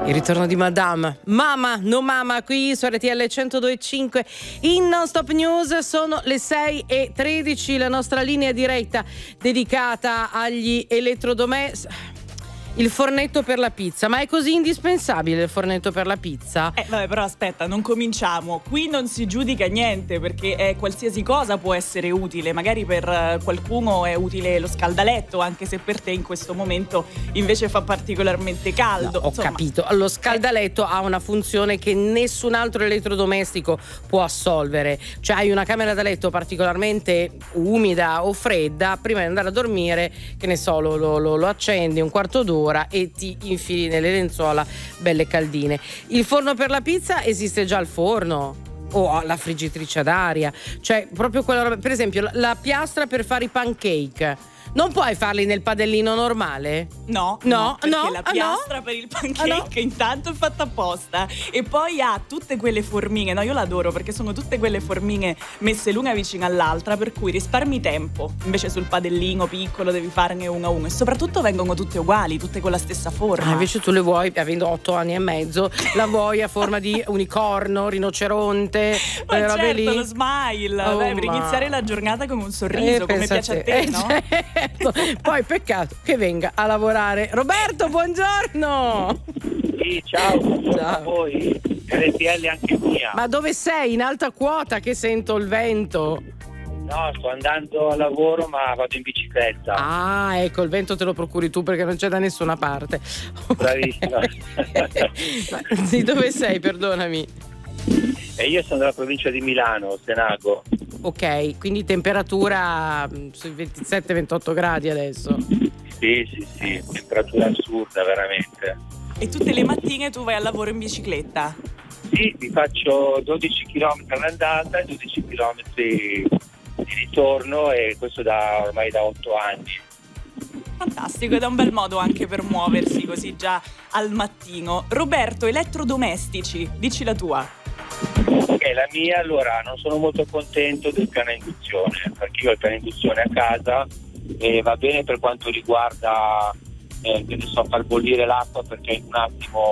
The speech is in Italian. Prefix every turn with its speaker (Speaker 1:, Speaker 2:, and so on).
Speaker 1: Il ritorno di Madame. Mama, no mama, qui su RTL 102.5 in Non Stop News. Sono le 6:13, la nostra linea diretta dedicata agli elettrodomestici. Il fornetto per la pizza, ma è così indispensabile il fornetto per la pizza?
Speaker 2: Vabbè, però aspetta, non cominciamo. Qui non si giudica niente, perché qualsiasi cosa può essere utile. Magari per qualcuno è utile lo scaldaletto, anche se per te in questo momento invece fa particolarmente caldo.
Speaker 1: No, ho capito. Lo scaldaletto ha una funzione che nessun altro elettrodomestico può assolvere. Cioè hai una camera da letto particolarmente umida o fredda, prima di andare a dormire, che ne so, lo accendi un quarto d'ora e ti infili nelle lenzuola belle caldine. Il forno per la pizza esiste già il forno o la friggitrice ad aria, cioè proprio quella roba. Per esempio la piastra per fare i pancake non puoi farli nel padellino normale?
Speaker 2: No, perché la piastra per il pancake intanto è fatta apposta e poi ha tutte quelle formine. No, io l'adoro perché sono tutte quelle formine messe l'una vicino all'altra, per cui risparmi tempo. Invece sul padellino piccolo devi farne uno a uno e soprattutto vengono tutte uguali, tutte con la stessa forma.
Speaker 1: Invece tu le vuoi, avendo 8 anni e mezzo, la vuoi a forma di unicorno, rinoceronte,
Speaker 2: ma
Speaker 1: robe
Speaker 2: certo,
Speaker 1: lì.
Speaker 2: lo smile, per iniziare la giornata con un sorriso, come piace a te, no?
Speaker 1: Certo. Poi peccato che venga a lavorare. Roberto, buongiorno.
Speaker 3: Sì, ciao a voi, RTL anche mia.
Speaker 1: Ma dove sei? In alta quota che sento il vento.
Speaker 3: No, sto andando al lavoro ma vado in bicicletta.
Speaker 1: Ah, ecco, il vento te lo procuri tu perché non c'è da nessuna parte.
Speaker 3: Bravissima.
Speaker 1: Di dove sei, perdonami?
Speaker 3: E io sono della provincia di Milano, Senago.
Speaker 1: Ok, quindi temperatura sui 27-28 gradi adesso.
Speaker 3: Sì, temperatura assurda veramente.
Speaker 2: E tutte le mattine tu vai al lavoro in bicicletta?
Speaker 3: Sì, mi faccio 12 km all'andata e 12 km di ritorno, e questo ormai da 8 anni.
Speaker 2: Fantastico, ed è un bel modo anche per muoversi così già al mattino. Roberto, elettrodomestici, dici la tua.
Speaker 3: La mia, allora, non sono molto contento del piano induzione, perché io ho il piano induzione a casa e va bene per quanto riguarda far bollire l'acqua, perché in un attimo